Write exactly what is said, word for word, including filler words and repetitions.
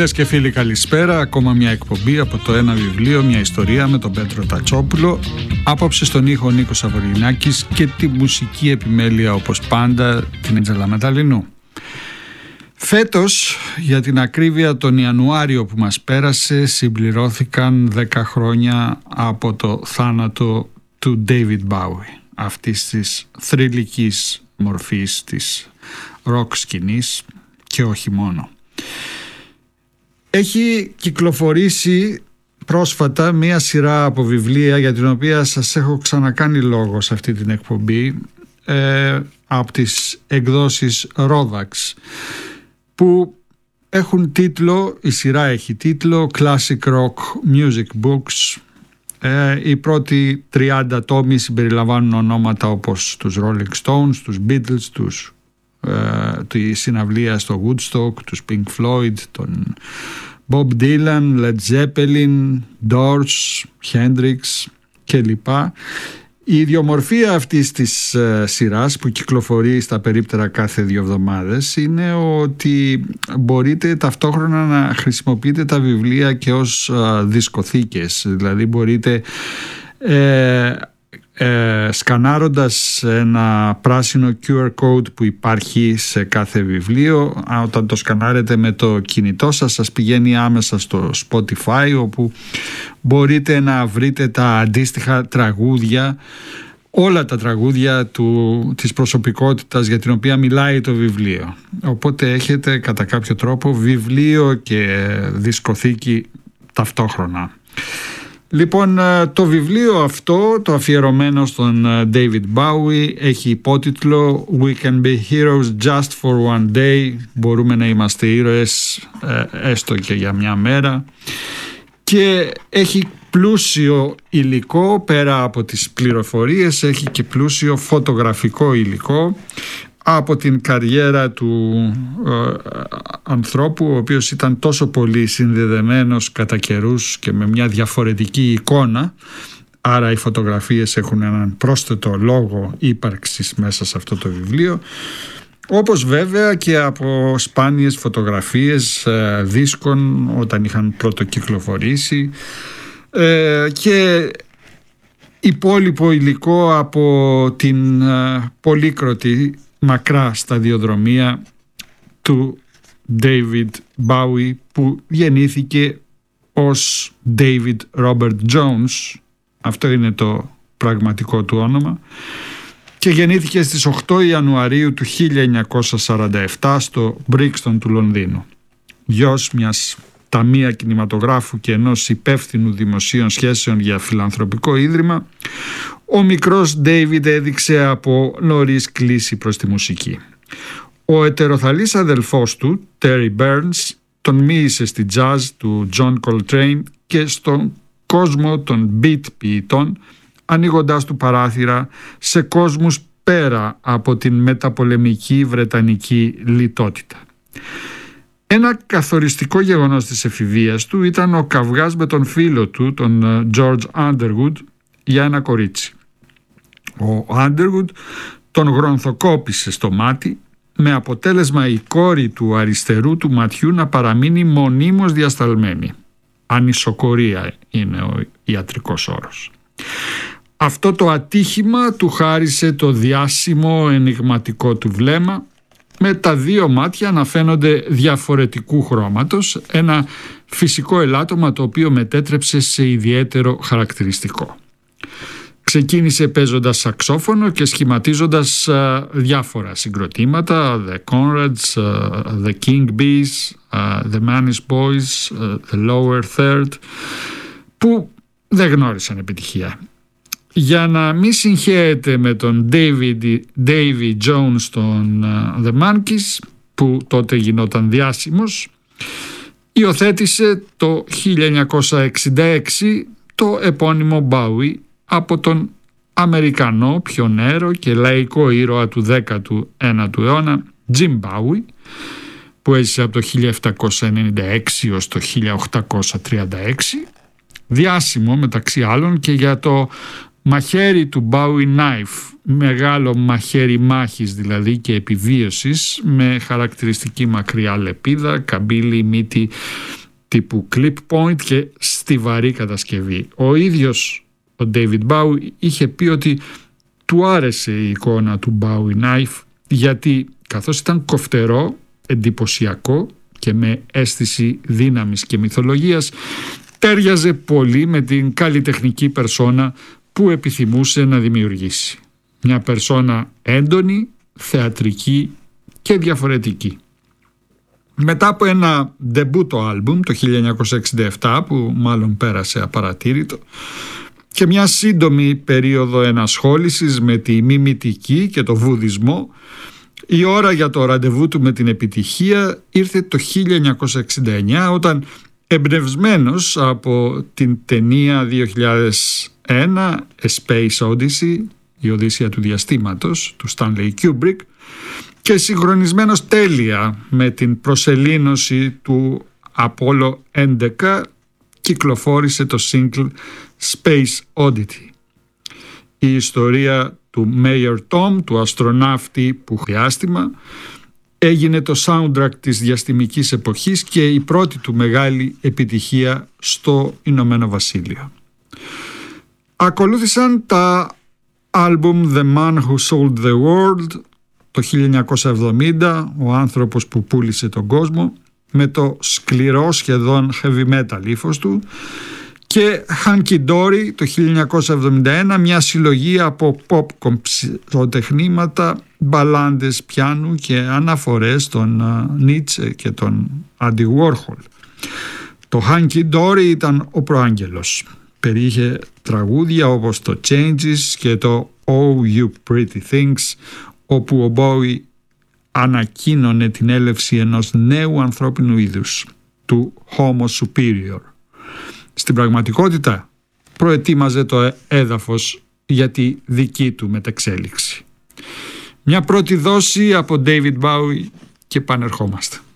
Φίλες και φίλοι, καλησπέρα. Ακόμα μια εκπομπή από το Ένα Βιβλίο, μια ιστορία με τον Πέτρο Τατσόπουλο. Απόψε στον ήχο ο Νίκος Αβορινάκης και τη μουσική επιμέλεια, όπως πάντα, την Έντζελα Μεταλλινού. Φέτος, για την ακρίβεια, τον Ιανουάριο που μας πέρασε, συμπληρώθηκαν δέκα χρόνια από το θάνατο του David Bowie, αυτής της θρυλικής μορφής της ροκ σκηνής και όχι μόνο. Έχει κυκλοφορήσει πρόσφατα μία σειρά από βιβλία για την οποία σας έχω ξανακάνει λόγο σε αυτή την εκπομπή, ε, από τις εκδόσεις Ρόδαξ, που έχουν τίτλο, η σειρά έχει τίτλο Classic Rock Music Books. Ε, οι πρώτοι τριάντα τόμοι συμπεριλαμβάνουν ονόματα όπως τους Rolling Stones, τους Beatles, τους, ε, τη συναυλία στο Woodstock, τους Pink Floyd, τον Bob Dylan, Led Zeppelin, Doors, Hendrix κλπ. Η ιδιομορφία αυτής της uh, σειράς που κυκλοφορεί στα περίπτερα κάθε δύο εβδομάδες είναι ότι μπορείτε ταυτόχρονα να χρησιμοποιείτε τα βιβλία και ως uh, δισκοθήκες. Δηλαδή μπορείτε ε, ε, σκανάροντας ένα πράσινο κιου αρ code που υπάρχει σε κάθε βιβλίο, όταν το σκανάρετε με το κινητό σας, σας πηγαίνει άμεσα στο Spotify, όπου μπορείτε να βρείτε τα αντίστοιχα τραγούδια, όλα τα τραγούδια του, της προσωπικότητας για την οποία μιλάει το βιβλίο. Οπότε έχετε κατά κάποιο τρόπο βιβλίο και δισκοθήκη ταυτόχρονα. Λοιπόν, το βιβλίο αυτό, το αφιερωμένο στον David Bowie, έχει υπότιτλο We can be heroes just for one day. Μπορούμε να είμαστε ήρωες έστω και για μια μέρα. Και έχει πλούσιο υλικό, πέρα από τις πληροφορίες, έχει και πλούσιο φωτογραφικό υλικό από την καριέρα του ε, ανθρώπου, ο οποίος ήταν τόσο πολύ συνδεδεμένος κατά καιρούς και με μια διαφορετική εικόνα, άρα οι φωτογραφίες έχουν έναν πρόσθετο λόγο ύπαρξης μέσα σε αυτό το βιβλίο, όπως βέβαια και από σπάνιες φωτογραφίες ε, δίσκων όταν είχαν πρωτοκυκλοφορήσει, ε, και υπόλοιπο υλικό από την ε, πολύκροτη μακρά σταδιοδρομία του David Bowie, που γεννήθηκε ως David Robert Jones, αυτό είναι το πραγματικό του όνομα, και γεννήθηκε στις οκτώ Ιανουαρίου του χίλια εννιακόσια σαράντα επτά στο Brixton του Λονδίνου. Γιος μιας ταμεία κινηματογράφου και ενός υπεύθυνου δημοσίων σχέσεων για φιλανθρωπικό ίδρυμα, ο μικρός David έδειξε από νωρίς κλίση προς τη μουσική. Ο ετεροθαλής αδελφός του, Terry Burns, τον μοίησε στη jazz του John Coltrane και στον κόσμο των beat ποιητών, ανοίγοντας του παράθυρα σε κόσμους πέρα από την μεταπολεμική βρετανική λιτότητα. Ένα καθοριστικό γεγονός της εφηβείας του ήταν ο καυγάς με τον φίλο του, τον George Underwood, για ένα κορίτσι. Ο Underwood τον γρονθοκόπησε στο μάτι, με αποτέλεσμα η κόρη του αριστερού του ματιού να παραμείνει μονίμως διασταλμένη. Ανισοκορία είναι ο ιατρικός όρος. Αυτό το ατύχημα του χάρισε το διάσημο ενιγματικό του βλέμμα, με τα δύο μάτια να φαίνονται διαφορετικού χρώματος, ένα φυσικό ελάττωμα το οποίο μετέτρεψε σε ιδιαίτερο χαρακτηριστικό. Ξεκίνησε παίζοντας σαξόφωνο και σχηματίζοντας uh, διάφορα συγκροτήματα, The Conrads, uh, The King Bees, uh, The Manish Boys, uh, The Lower Third, που δεν γνώρισαν επιτυχία. Για να μην συγχέεται με τον David, Davy Jones των uh, The Monkees, που τότε γινόταν διάσημος, υιοθέτησε το χίλια εννιακόσια εξήντα έξι το επώνυμο Bowie από τον Αμερικανό πιονέρο και λαϊκό ήρωα του δέκατου ένατου αιώνα Jim Bowie, που έζησε από το χίλια επτακόσια ενενήντα έξι έως το χίλια οκτακόσια τριάντα έξι, διάσημο μεταξύ άλλων και για το μαχαίρι του Bowie Knife, μεγάλο μαχαίρι μάχης δηλαδή και επιβίωσης, με χαρακτηριστική μακριά λεπίδα, καμπύλη, μύτη τύπου clip point και στιβαρή κατασκευή. Ο ίδιος ο David Bowie είχε πει ότι του άρεσε η εικόνα του Bowie Knife γιατί καθώς ήταν κοφτερό, εντυπωσιακό και με αίσθηση δύναμης και μυθολογίας, τέριαζε πολύ με την καλλιτεχνική περσόνα που επιθυμούσε να δημιουργήσει. Μια περσόνα έντονη, θεατρική και διαφορετική. Μετά από ένα ντεμπούτο άλμπουμ το χίλια εννιακόσια εξήντα επτά που μάλλον πέρασε απαρατήρητο και μια σύντομη περίοδο ενασχόλησης με τη μιμητική και το βουδισμό, η ώρα για το ραντεβού του με την επιτυχία ήρθε το χίλια εννιακόσια εξήντα εννιά όταν, εμπνευσμένος από την ταινία δύο χιλιάδες ένα A Space Odyssey, η Οδύσσεια του Διαστήματος του Stanley Kubrick, και συγχρονισμένος τέλεια με την προσελήνωση του Apollo έντεκα, κυκλοφόρησε το single Space Oddity. Η ιστορία του Mayor Tom, του αστροναύτη που διάστημα, έγινε το soundtrack της διαστημικής εποχής και η πρώτη του μεγάλη επιτυχία στο Ηνωμένο Βασίλειο. Ακολούθησαν τα άλμπουμ The Man Who Sold the World το χίλια εννιακόσια εβδομήντα, ο άνθρωπος που πούλησε τον κόσμο, με το σκληρό σχεδόν heavy metal ύφος του, και Hunky Dory το χίλια εννιακόσια εβδομήντα ένα, μια συλλογή από pop κομψοτεχνήματα, μπαλάντες πιάνου και αναφορές των Nietzsche και των Andy Warhol. Το Hunky Dory ήταν ο προάγγελος. Περιείχε τραγούδια όπως το Changes και το Oh You Pretty Things, όπου ο Bowie ανακοίνωνε την έλευση ενός νέου ανθρώπινου είδους, του Homo Superior. Στην πραγματικότητα προετοίμαζε το έδαφος για τη δική του μετεξέλιξη. Μια πρώτη δόση από David Bowie και πανερχόμαστε.